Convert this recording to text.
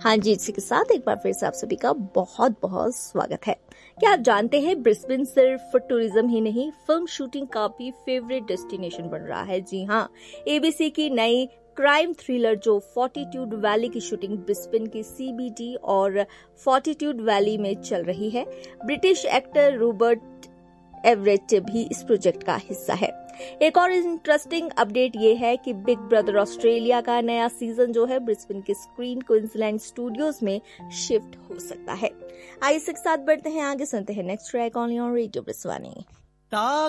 हाँ जी, इसी के साथ एक बार फिर से आप सभी का बहुत बहुत स्वागत है। क्या आप जानते हैं ब्रिस्बेन सिर्फ टूरिज्म ही नहीं, फिल्म शूटिंग का भी फेवरेट डेस्टिनेशन बन रहा है। जी हाँ, एबीसी की नई क्राइम थ्रिलर जो फोर्टिट्यूड वैली की शूटिंग ब्रिस्बेन की सीबीडी और फोर्टिट्यूड वैली में चल रही है। ब्रिटिश एक्टर रॉबर्ट एवरेट भी इस प्रोजेक्ट का हिस्सा है। एक और इंटरेस्टिंग अपडेट ये है कि बिग ब्रदर ऑस्ट्रेलिया का नया सीजन जो है ब्रिस्बेन के स्क्रीन क्वींसलैंड स्टूडियोज में शिफ्ट हो सकता है। आइए इसके साथ बढ़ते हैं आगे, सुनते हैं next track only on radio ब्रिस्वानी।